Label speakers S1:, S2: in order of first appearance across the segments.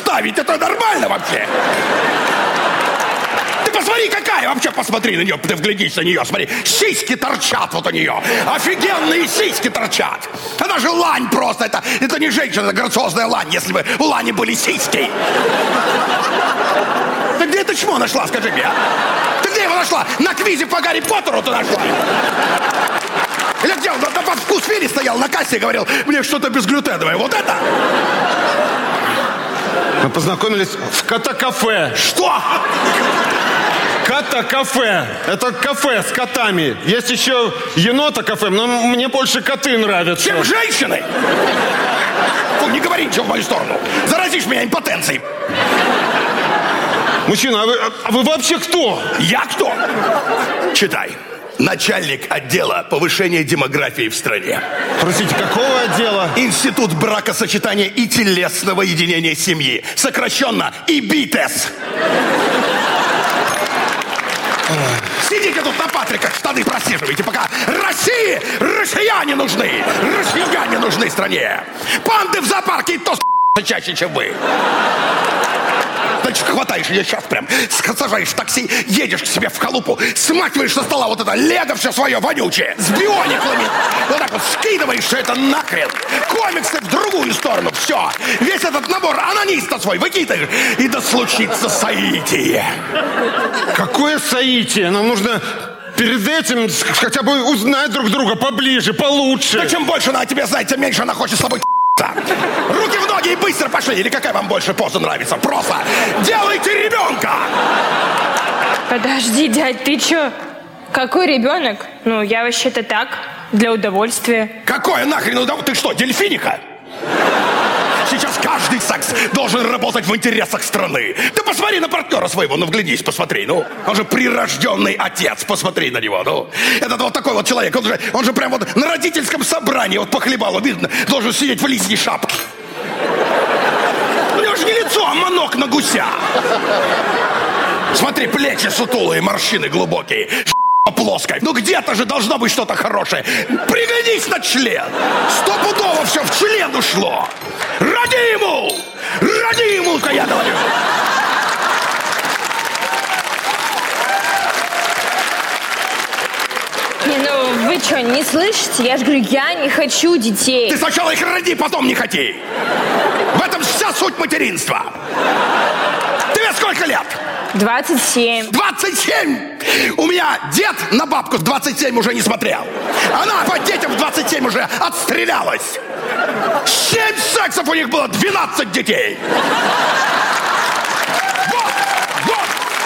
S1: ставить. Это нормально вообще? Ты посмотри, какая вообще, посмотри на нее, ты вглядись на нее, смотри. Сиськи торчат вот у нее. Офигенные сиськи торчат. Она же лань просто. Это не женщина, это грациозная лань, если бы у лани были сиськи. Ты где это чмо нашла, скажи мне? Ты где его нашла? На квизе по Гарри Поттеру ты нашла? Или где он на вкус-фире стоял, на кассе говорил, мне что-то безглютеновое. Вот это?
S2: Мы познакомились в кота-кафе.
S1: Что?
S2: Кота-кафе. Это кафе с котами. Есть еще енота-кафе, но мне больше коты нравятся.
S1: Чем женщины? Фу, не говори ничего в мою сторону. Заразишь меня импотенцией.
S2: Мужчина, а вы вообще кто?
S1: Я кто? Читай. Начальник отдела повышения демографии в стране.
S2: Простите, какого отдела?
S1: Институт бракосочетания и телесного единения семьи. Сокращенно ИБИТЭС. Сидите тут на патриках, штаны просиживайте, пока россияне нужны. Россияне нужны стране. Панды в зоопарке и то чаще, чем вы. Значит, хватаешь ее сейчас прям, сажаешь в такси, едешь к себе в халупу, смахиваешь со стола вот это лего все свое вонючее, с биониклами, вот так вот скидываешь все это нахрен, комиксы в другую сторону, все, весь этот набор анониста свой выкидываешь, и да случится соитие.
S2: Какое соитие? Нам нужно перед этим хотя бы узнать друг друга поближе, получше.
S1: Да чем больше она о тебе знает, тем меньше она хочет с тобой руки в ноги и быстро пошли. Или какая вам больше поза нравится? Просто делайте ребенка!
S3: Подожди, дядь, ты чё? Какой ребенок? Ну, я вообще-то так, для удовольствия.
S1: Какое нахрен удовольствие? Ты что, дельфиника? Сейчас каждый секс должен работать в интересах страны. Ты посмотри на партнера своего, ну вглядись, посмотри, ну. Он же прирожденный отец, посмотри на него, ну. Этот вот такой вот человек, он же прям вот на родительском собрании, вот по хлебалу, видно, должен сидеть в лисьей шапке. У него же не лицо, а манок на гуся. Смотри, плечи сутулые, морщины глубокие, плоская. Ну где-то же должно быть что-то хорошее. Пригодись на член. Стопудово все в член ушло. Роди ему, я говорю.
S3: Не, ну вы что, не слышите? Я же говорю, я не хочу детей.
S1: Ты сначала их роди, потом не хоти. В этом вся суть материнства. Тебе сколько лет?
S3: 27.
S1: 27? У меня дед на бабку в 27 уже не смотрел. Она по детям в 27 уже отстрелялась. 7 сексов у них было, 12 детей. Вот.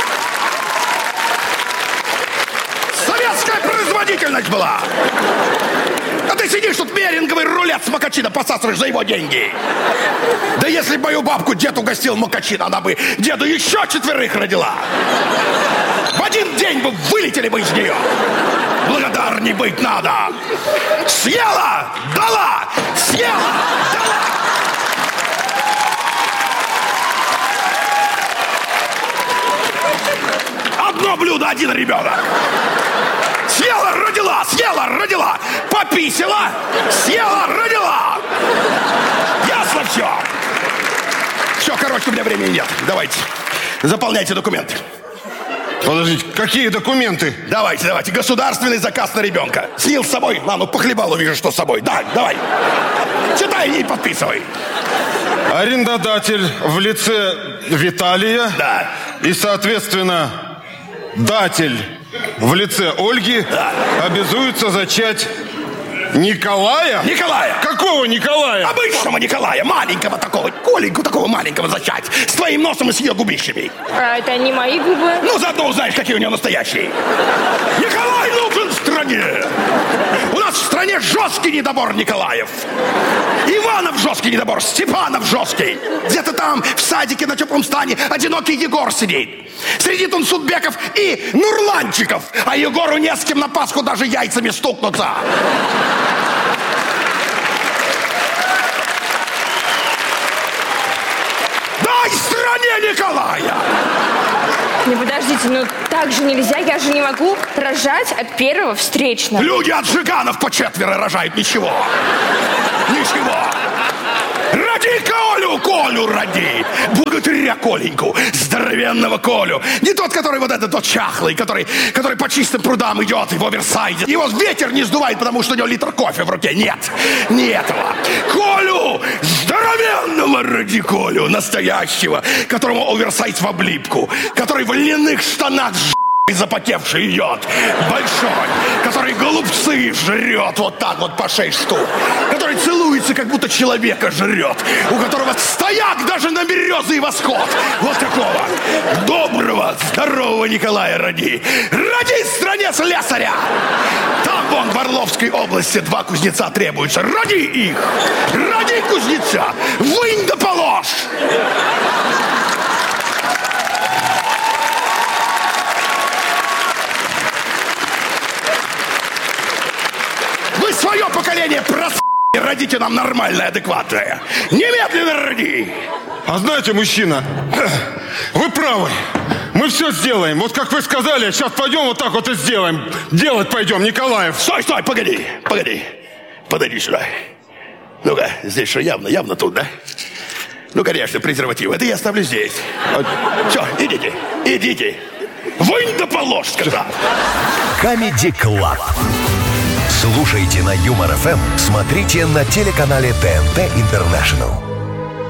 S1: Советская производительность была. А ты сидишь тут меринговый рулет с мокачино посасываешь за его деньги. Да если бы мою бабку дед угостил мокачино, она бы деду еще 4 родила. В один день бы вылетели бы из нее. Благодарней быть надо. Съела, дала, съела, дала. Одно блюдо, один ребенок. Съела, родила, пописила, съела, родила. Ясно все. Все, короче, у меня времени нет. Давайте, заполняйте документы.
S2: Подождите, какие документы?
S1: Давайте, государственный заказ на ребенка. Снил с собой? На, ну по хлебалу вижу, что с собой. Да, давай. Читай и подписывай.
S2: Арендодатель в лице Виталия.
S1: Да.
S2: И, соответственно, датель в лице Ольги, да, обязуется зачать Николая?
S1: Николая.
S2: Какого Николая?
S1: Обычного Николая, маленького такого, Коленьку такого маленького зачать. С твоим носом и с ее губищами.
S3: А это не мои губы?
S1: Ну, заодно узнаешь, какие у нее настоящие. Николай нужен в стране. У нас в стране жесткий недобор Николаев. Иванов жесткий недобор, Степанов жесткий. Где-то там, в садике на теплом стане, одинокий Егор сидит. Среди Тунсутбеков и Нурланчиков. А Егору не с кем на Пасху даже яйцами стукнуться. Дай стране Николая!
S3: Не, подождите, ну так же нельзя, я же не могу рожать от первого встречного.
S1: Люди от жиганов по 4 рожают, ничего. Ничего. Роди Колю роди. упыря Коленьку, здоровенного Колю. Не тот, который вот этот, тот чахлый, который по чистым прудам идет в оверсайде. Его ветер не сдувает, потому что у него литр кофе в руке. Нет, не этого. Колю, здоровенного ради Колю, настоящего, которому оверсайз в облипку, который в льняных штанах запотевший идет, большой, который голубцы жрет вот так вот по 6 штук, который целуется, как будто человека жрет, у которого стояк даже на березы и восход. Вот такого доброго, здорового Николая роди. Роди в стране слесаря! Там вон в Орловской области 2 кузнеца требуются. Роди их! Роди кузнеца! Вынь да положь! Свое поколение родите нам нормальное, адекватное. Немедленно роди.
S2: А знаете, мужчина, вы правы. Мы все сделаем. Вот как вы сказали, сейчас пойдем вот так вот и сделаем. Делать пойдем, Николаев.
S1: Стой, погоди. Подойди сюда. Ну-ка, здесь что, явно тут, да? Ну, конечно, презерватив. Это я оставлю здесь. Все, идите. Вынь да положь, сказал.
S4: Comedy Club. Слушайте на Юмор ФМ, смотрите на телеканале ТНТ Интернешнл.